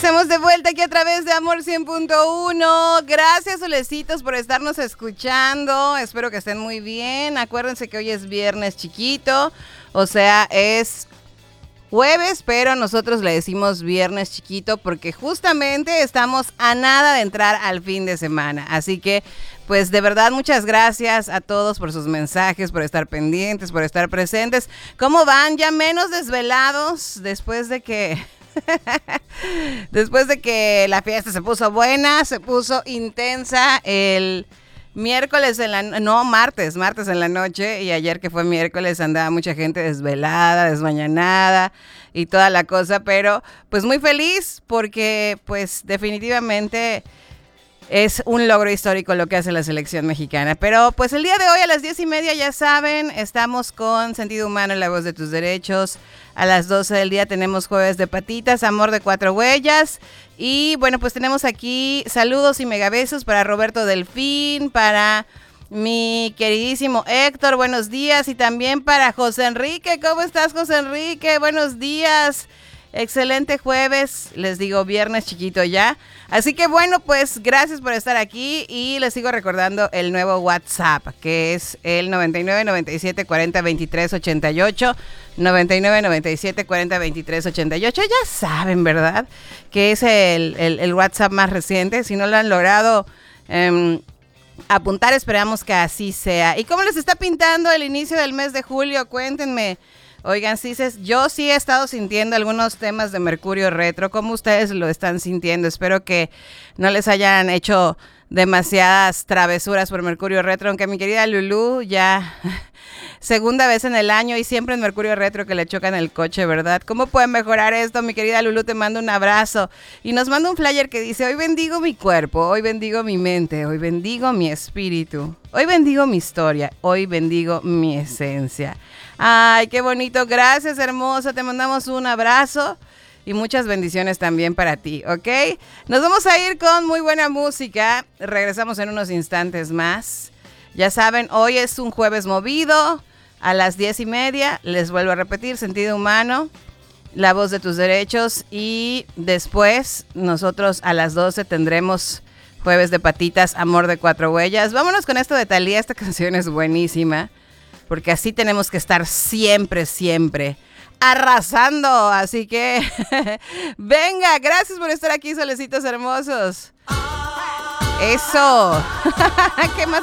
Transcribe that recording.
Estamos de vuelta aquí a través de Amor 100.1. Gracias, solecitos, por estarnos escuchando. Espero que estén muy bien. Acuérdense que hoy es viernes chiquito, o sea, es jueves, pero nosotros le decimos viernes chiquito porque justamente estamos a nada de entrar al fin de semana. Así que, pues de verdad, muchas gracias a todos por sus mensajes, por estar pendientes, por estar presentes. ¿Cómo van? ¿Ya menos desvelados después de que... después de que la fiesta se puso buena, se puso intensa el martes en la noche, y ayer que fue miércoles andaba mucha gente desvelada, desmañanada y toda la cosa, pero pues muy feliz porque pues definitivamente es un logro histórico lo que hace la selección mexicana. Pero pues el día de hoy a las 10:30, ya saben, estamos con Sentido Humano en La Voz de Tus Derechos. A las 12 del día tenemos Jueves de Patitas, Amor de Cuatro Huellas. Y bueno, pues tenemos aquí saludos y megabesos para Roberto Delfín, para mi queridísimo Héctor, buenos días. Y también para José Enrique. ¿Cómo estás, José Enrique? Buenos días. Excelente jueves, les digo viernes chiquito ya. Así que bueno, pues gracias por estar aquí y les sigo recordando el nuevo WhatsApp, que es el 99 97 40 23 88, 99 97 40 23 88. Ya saben, ¿verdad? Que es el WhatsApp más reciente. Si no lo han logrado apuntar, esperamos que así sea. ¿Y cómo les está pintando el inicio del mes de julio? Cuéntenme. Oigan, yo sí he estado sintiendo algunos temas de Mercurio retro. ¿Cómo ustedes lo están sintiendo? Espero que no les hayan hecho demasiadas travesuras por Mercurio retro, aunque mi querida Lulú ya segunda vez en el año y siempre en Mercurio retro que le chocan el coche, ¿verdad? ¿Cómo pueden mejorar esto? Mi querida Lulú, te mando un abrazo. Y nos manda un flyer que dice: hoy bendigo mi cuerpo, hoy bendigo mi mente, hoy bendigo mi espíritu, hoy bendigo mi historia, hoy bendigo mi esencia. Ay, qué bonito. Gracias, hermosa. Te mandamos un abrazo y muchas bendiciones también para ti, ¿ok? Nos vamos a ir con muy buena música. Regresamos en unos instantes más. Ya saben, hoy es un jueves movido. A las 10:30, les vuelvo a repetir, Sentido Humano, La Voz de Tus Derechos. Y después, nosotros a las 12 tendremos Jueves de Patitas, Amor de Cuatro Huellas. Vámonos con esto de Thalía. Esta canción es buenísima, porque así tenemos que estar siempre, siempre arrasando. Así que venga, gracias por estar aquí, solecitos hermosos. Eso. ¿Qué más